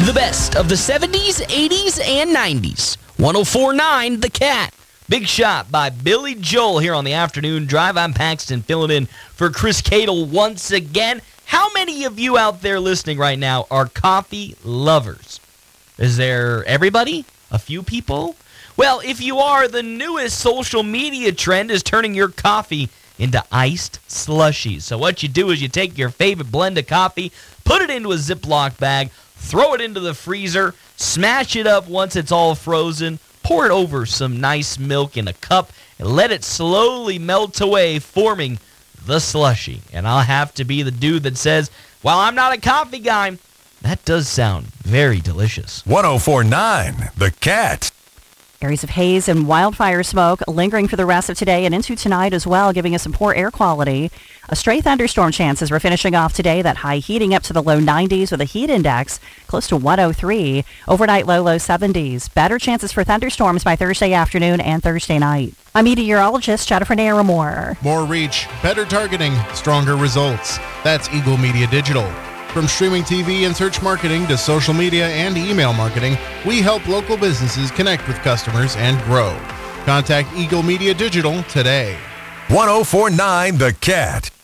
The best of the 70s, 80s, and 90s. 104.9 The Cat. Big Shot by Billy Joel here on the Afternoon Drive. I'm Paxton filling in for Chris Cadle once again. How many of you out there listening right now are coffee lovers? Is there everybody? A few people? Well, if you are, the newest social media trend is turning your coffee into iced slushies. So what you do is you take your favorite blend of coffee, put it into a Ziploc bag, throw it into the freezer, smash it up once it's all frozen, pour it over some nice milk in a cup, and let it slowly melt away, forming the slushie. And I'll have to be the dude that says, well, I'm not a coffee guy. That does sound very delicious. 104.9 The Cat. Areas of haze and wildfire smoke lingering for the rest of today and into tonight as well, giving us some poor air quality. A stray thunderstorm chance as we're finishing off today. That high heating up to the low 90s with a heat index close to 103. Overnight low 70s. Better chances for thunderstorms by Thursday afternoon and Thursday night. I'm meteorologist Jennifer Naramore. More reach, better targeting, stronger results. That's Eagle Media Digital. From streaming TV and search marketing to social media and email marketing, we help local businesses connect with customers and grow. Contact Eagle Media Digital today. 104.9 The Cat.